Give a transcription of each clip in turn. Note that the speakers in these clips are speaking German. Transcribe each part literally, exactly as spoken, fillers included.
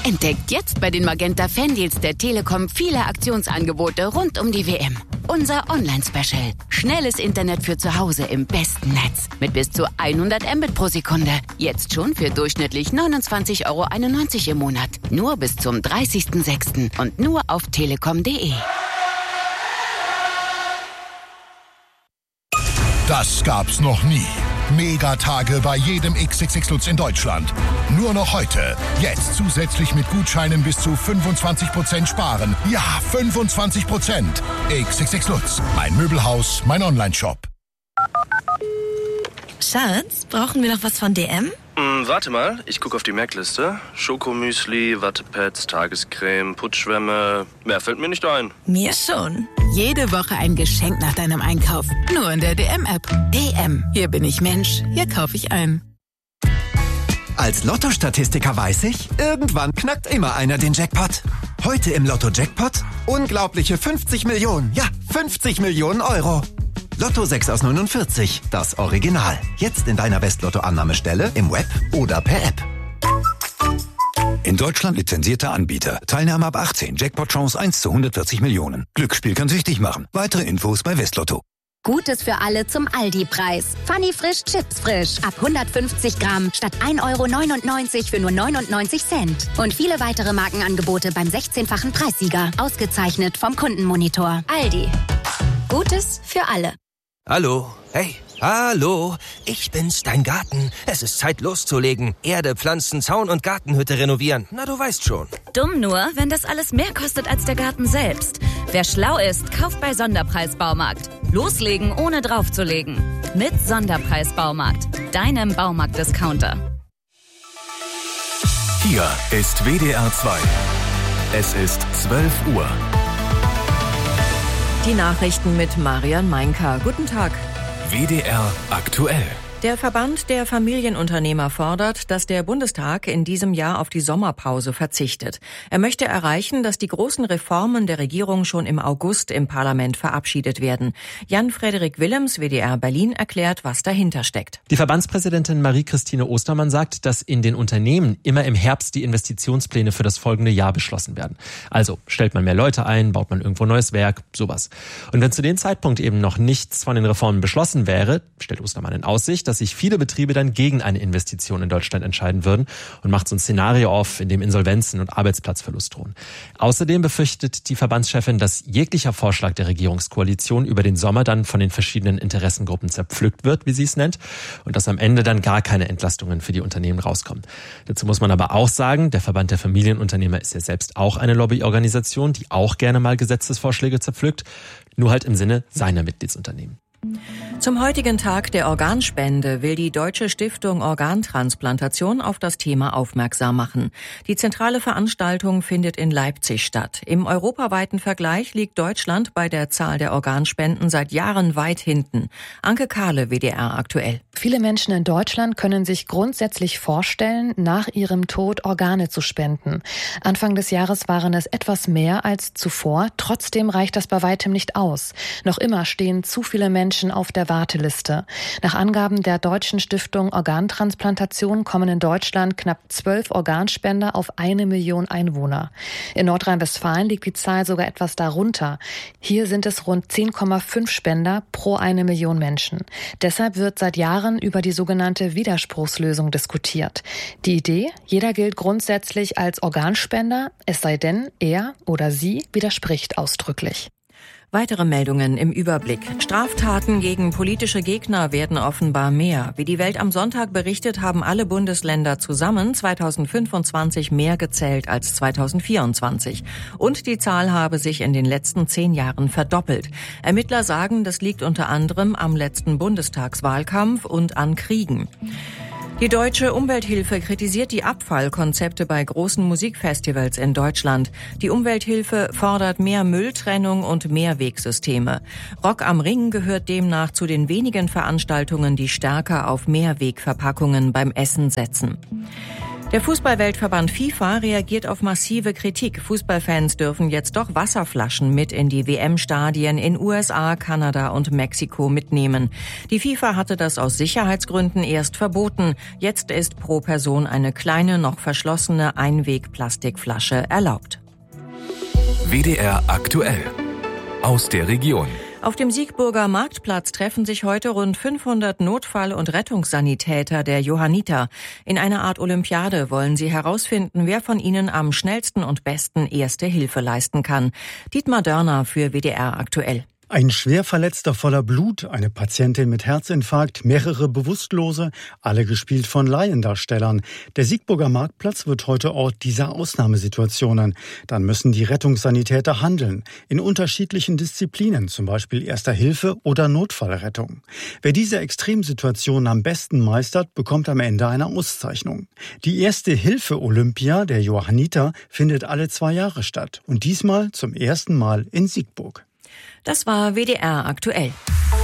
Entdeckt jetzt bei den Magenta Fandeals der Telekom viele Aktionsangebote rund um die W M. Unser Online-Special. Schnelles Internet für zu Hause im besten Netz. Mit bis zu hundert Mbit pro Sekunde. Jetzt schon für durchschnittlich neunundzwanzig Euro einundneunzig im Monat. Nur bis zum dreißigsten sechsten und nur auf telekom punkt de. Das gab's noch nie. Megatage bei jedem X X X Lutz in Deutschland. Nur noch heute. Jetzt zusätzlich mit Gutscheinen bis zu fünfundzwanzig Prozent sparen. Ja, fünfundzwanzig Prozent. X X X Lutz. Mein Möbelhaus, mein Onlineshop. Schatz, brauchen wir noch was von D M? Mm, warte mal, ich gucke auf die Merkliste. Schokomüsli, Wattepads, Tagescreme, Putzschwämme. Mehr fällt mir nicht ein. Mir schon. Jede Woche ein Geschenk nach deinem Einkauf. Nur in der D M-App. D M. Hier bin ich Mensch. Hier kaufe ich ein. Als Lotto-Statistiker weiß ich, irgendwann knackt immer einer den Jackpot. Heute im Lotto-Jackpot unglaubliche fünfzig Millionen. Ja, fünfzig Millionen Euro. Lotto sechs aus neunundvierzig, das Original. Jetzt in deiner West-Lotto-Annahmestelle, im Web oder per App. In Deutschland lizenzierter Anbieter. Teilnahme ab achtzehn. Jackpot-Chance eins zu hundertvierzig Millionen. Glücksspiel kann süchtig machen. Weitere Infos bei Westlotto. Gutes für alle zum Aldi-Preis. Funny Frisch Chips Frisch. Ab hundertfünfzig Gramm statt ein Euro neunundneunzig für nur neunundneunzig Cent. Und viele weitere Markenangebote beim sechzehnfachen Preissieger. Ausgezeichnet vom Kundenmonitor. Aldi. Gutes für alle. Hallo, hey, hallo, ich bin's, dein Garten. Es ist Zeit loszulegen. Erde, Pflanzen, Zaun und Gartenhütte renovieren. Na, du weißt schon. Dumm nur, wenn das alles mehr kostet als der Garten selbst. Wer schlau ist, kauft bei Sonderpreis Baumarkt. Loslegen, ohne draufzulegen. Mit Sonderpreis Baumarkt, deinem Baumarkt-Discounter. Hier ist W D R zwei. Es ist zwölf Uhr. Die Nachrichten mit Marian Meinka. Guten Tag. W D R aktuell. Der Verband der Familienunternehmer fordert, dass der Bundestag in diesem Jahr auf die Sommerpause verzichtet. Er möchte erreichen, dass die großen Reformen der Regierung schon im August im Parlament verabschiedet werden. Jan-Frederik Willems, W D R Berlin, erklärt, was dahinter steckt. Die Verbandspräsidentin Marie-Christine Ostermann sagt, dass in den Unternehmen immer im Herbst die Investitionspläne für das folgende Jahr beschlossen werden. Also stellt man mehr Leute ein, baut man irgendwo neues Werk, sowas. Und wenn zu dem Zeitpunkt eben noch nichts von den Reformen beschlossen wäre, stellt Ostermann in Aussicht, dass sich viele Betriebe dann gegen eine Investition in Deutschland entscheiden würden und macht so ein Szenario auf, in dem Insolvenzen und Arbeitsplatzverlust drohen. Außerdem befürchtet die Verbandschefin, dass jeglicher Vorschlag der Regierungskoalition über den Sommer dann von den verschiedenen Interessengruppen zerpflückt wird, wie sie es nennt, und dass am Ende dann gar keine Entlastungen für die Unternehmen rauskommen. Dazu muss man aber auch sagen, der Verband der Familienunternehmer ist ja selbst auch eine Lobbyorganisation, die auch gerne mal Gesetzesvorschläge zerpflückt, nur halt im Sinne seiner Mitgliedsunternehmen. Zum heutigen Tag der Organspende will die Deutsche Stiftung Organtransplantation auf das Thema aufmerksam machen. Die zentrale Veranstaltung findet in Leipzig statt. Im europaweiten Vergleich liegt Deutschland bei der Zahl der Organspenden seit Jahren weit hinten. Anke Kahle, W D R aktuell. Viele Menschen in Deutschland können sich grundsätzlich vorstellen, nach ihrem Tod Organe zu spenden. Anfang des Jahres waren es etwas mehr als zuvor. Trotzdem reicht das bei weitem nicht aus. Noch immer stehen zu viele Menschen auf der Warteliste. Nach Angaben der Deutschen Stiftung Organtransplantation kommen in Deutschland knapp zwölf Organspender auf eine Million Einwohner. In Nordrhein-Westfalen liegt die Zahl sogar etwas darunter. Hier sind es rund zehn Komma fünf Spender pro eine Million Menschen. Deshalb wird seit Jahren über die sogenannte Widerspruchslösung diskutiert. Die Idee, jeder gilt grundsätzlich als Organspender, es sei denn, er oder sie widerspricht ausdrücklich. Weitere Meldungen im Überblick. Straftaten gegen politische Gegner werden offenbar mehr. Wie die Welt am Sonntag berichtet, haben alle Bundesländer zusammen zweitausendfünfundzwanzig mehr gezählt als zweitausendvierundzwanzig. Und die Zahl habe sich in den letzten zehn Jahren verdoppelt. Ermittler sagen, das liegt unter anderem am letzten Bundestagswahlkampf und an Kriegen. Die Deutsche Umwelthilfe kritisiert die Abfallkonzepte bei großen Musikfestivals in Deutschland. Die Umwelthilfe fordert mehr Mülltrennung und Mehrwegsysteme. Rock am Ring gehört demnach zu den wenigen Veranstaltungen, die stärker auf Mehrwegverpackungen beim Essen setzen. Der Fußballweltverband FIFA reagiert auf massive Kritik. Fußballfans dürfen jetzt doch Wasserflaschen mit in die W M-Stadien in U S A, Kanada und Mexiko mitnehmen. Die FIFA hatte das aus Sicherheitsgründen erst verboten. Jetzt ist pro Person eine kleine, noch verschlossene Einweg-Plastikflasche erlaubt. W D R aktuell aus der Region. Auf dem Siegburger Marktplatz treffen sich heute rund fünfhundert Notfall- und Rettungssanitäter der Johanniter. In einer Art Olympiade wollen sie herausfinden, wer von ihnen am schnellsten und besten Erste Hilfe leisten kann. Dietmar Dörner für W D R aktuell. Ein Schwerverletzter voller Blut, eine Patientin mit Herzinfarkt, mehrere Bewusstlose, alle gespielt von Laiendarstellern. Der Siegburger Marktplatz wird heute Ort dieser Ausnahmesituationen. Dann müssen die Rettungssanitäter handeln, in unterschiedlichen Disziplinen, zum Beispiel Erster Hilfe oder Notfallrettung. Wer diese Extremsituationen am besten meistert, bekommt am Ende eine Auszeichnung. Die Erste Hilfe Olympia der Johanniter findet alle zwei Jahre statt und diesmal zum ersten Mal in Siegburg. Das war W D R aktuell.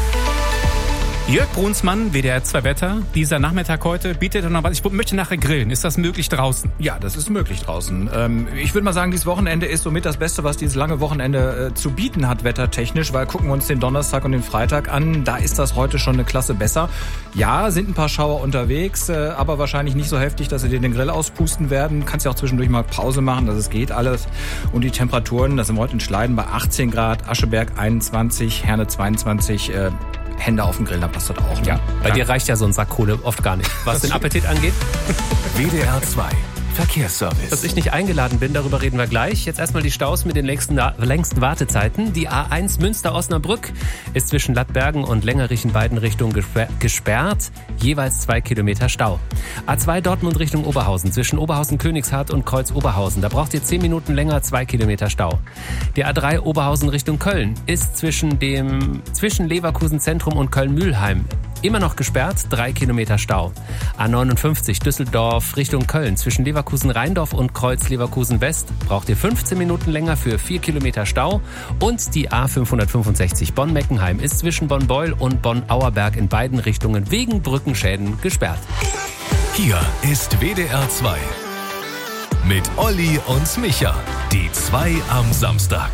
Jörg Brunsmann, W D R zwei Wetter. Dieser Nachmittag heute bietet noch was. Ich möchte nachher grillen. Ist das möglich draußen? Ja, das ist möglich draußen. Ähm, ich würde mal sagen, dieses Wochenende ist somit das Beste, was dieses lange Wochenende äh, zu bieten hat, wettertechnisch. Weil gucken wir uns den Donnerstag und den Freitag an, da ist das heute schon eine Klasse besser. Ja, sind ein paar Schauer unterwegs, äh, aber wahrscheinlich nicht so heftig, dass sie dir den Grill auspusten werden. Kannst ja auch zwischendurch mal Pause machen, dass es geht alles. Und die Temperaturen, das sind heute in Schleiden bei achtzehn Grad, Ascheberg einundzwanzig, Herne zweiundzwanzig, äh, Hände auf dem Grill, da passt das auch. Ne? Ja, bei ja. dir reicht ja so ein Sack Kohle oft gar nicht. Was den Appetit angeht. W D R zwei Verkehrsservice. Dass ich nicht eingeladen bin, darüber reden wir gleich. Jetzt erstmal die Staus mit den längsten, längsten Wartezeiten. Die A eins Münster-Osnabrück ist zwischen Lattbergen und Längerich in beiden Richtungen gesperrt. Jeweils zwei Kilometer Stau. A zwei Dortmund Richtung Oberhausen zwischen Oberhausen-Königshardt und Kreuz-Oberhausen. Da braucht ihr zehn Minuten länger, zwei Kilometer Stau. Die A drei Oberhausen Richtung Köln ist zwischen dem zwischen Leverkusen Zentrum und Köln-Mühlheim immer noch gesperrt, drei Kilometer Stau. A neunundfünfzig Düsseldorf Richtung Köln zwischen Leverkusen-Rheindorf und Kreuz Leverkusen-West braucht ihr fünfzehn Minuten länger für vier Kilometer Stau. Und die A fünfhundertfünfundsechzig Bonn-Meckenheim ist zwischen Bonn-Beul und Bonn-Auerberg in beiden Richtungen wegen Brückenschäden gesperrt. Hier ist W D R zwei mit Olli und Micha, die zwei am Samstag.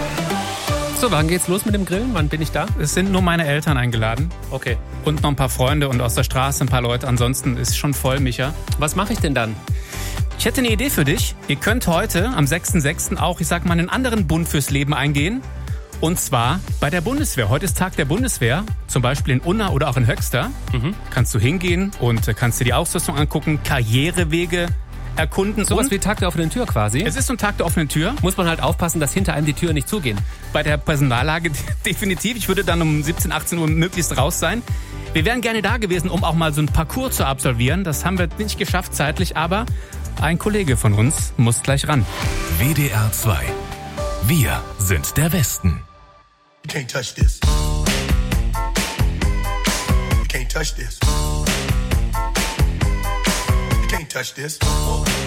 So, wann geht's los mit dem Grillen? Wann bin ich da? Es sind nur meine Eltern eingeladen. Okay. Und noch ein paar Freunde und aus der Straße ein paar Leute. Ansonsten ist es schon voll, Micha. Was mache ich denn dann? Ich hätte eine Idee für dich. Ihr könnt heute am sechsten sechsten auch, ich sag mal, einen anderen Bund fürs Leben eingehen. Und zwar bei der Bundeswehr. Heute ist Tag der Bundeswehr. Zum Beispiel in Unna oder auch in Höxter. Mhm. Kannst du hingehen und kannst dir die Ausrüstung angucken, Karrierewege erkunden. So was wie Tag der offenen Tür quasi. Es ist so ein Tag der offenen Tür. Muss man halt aufpassen, dass hinter einem die Türen nicht zugehen. Bei der Personallage definitiv. Ich würde dann um siebzehn, achtzehn Uhr möglichst raus sein. Wir wären gerne da gewesen, um auch mal so einen Parcours zu absolvieren. Das haben wir nicht geschafft zeitlich, aber ein Kollege von uns muss gleich ran. W D R zwei. Wir sind der Westen. You can't touch this. You can't touch this. You can't touch this.